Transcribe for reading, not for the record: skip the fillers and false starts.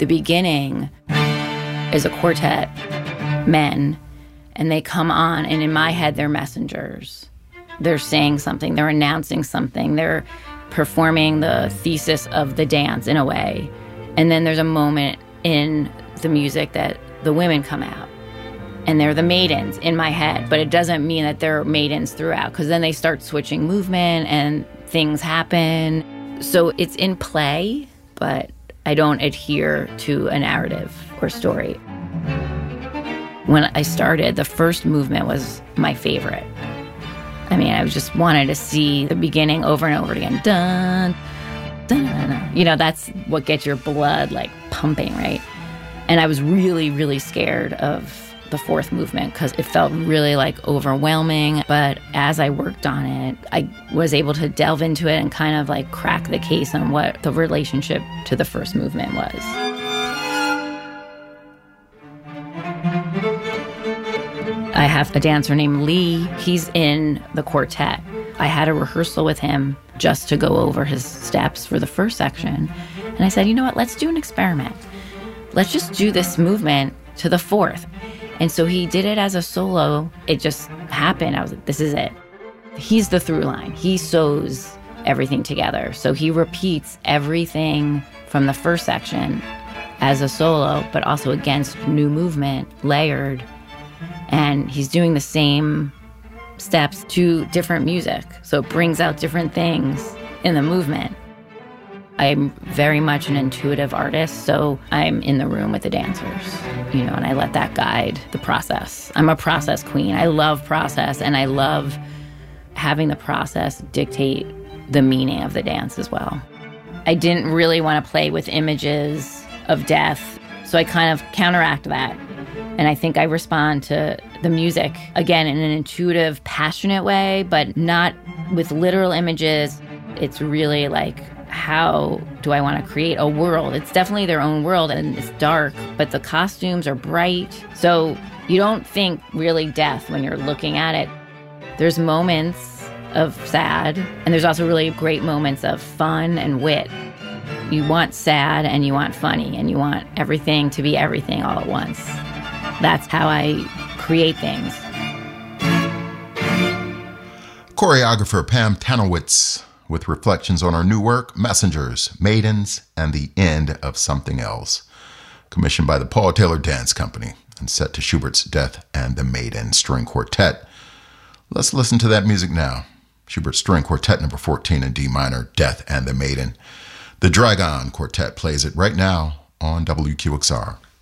The beginning is a quartet, men, and they come on, and in my head, they're messengers. They're saying something, they're announcing something, they're performing the thesis of the dance in a way. And then there's a moment in the music that the women come out. And they're the maidens in my head, but it doesn't mean that they're maidens throughout, because then they start switching movement and things happen. So it's in play, but I don't adhere to a narrative or story. When I started, the first movement was my favorite. I mean, I just wanted to see the beginning over and over again. Dun, dun, dun. You know, that's what gets your blood like pumping, right? And I was really, really scared of the fourth movement because it felt really like overwhelming. But as I worked on it, I was able to delve into it and kind of like crack the case on what the relationship to the first movement was. I have a dancer named Lee. He's in the quartet. I had a rehearsal with him just to go over his steps for the first section. And I said, you know what, let's do an experiment. Let's just do this movement to the fourth. And so he did it as a solo. It just happened. I was like, this is it. He's the through line. He sews everything together. So he repeats everything from the first section as a solo, but also against new movement, layered. And he's doing the same steps to different music. So it brings out different things in the movement. I'm very much an intuitive artist, so I'm in the room with the dancers, you know, and I let that guide the process. I'm a process queen. I love process, and I love having the process dictate the meaning of the dance as well. I didn't really want to play with images of death, so I kind of counteract that. And I think I respond to the music, again, in an intuitive, passionate way, but not with literal images. It's really like, how do I want to create a world? It's definitely their own world, and it's dark, but the costumes are bright. So you don't think really death when you're looking at it. There's moments of sad, and there's also really great moments of fun and wit. You want sad, and you want funny, and you want everything to be everything all at once. That's how I create things. Choreographer Pam Tanowitz with reflections on her new work, Messengers, Maidens, and the End of Something Else, commissioned by the Paul Taylor Dance Company and set to Schubert's Death and the Maiden String Quartet. Let's listen to that music now. Schubert String Quartet number 14 in D minor, Death and the Maiden. The Dragon Quartet plays it right now on WQXR.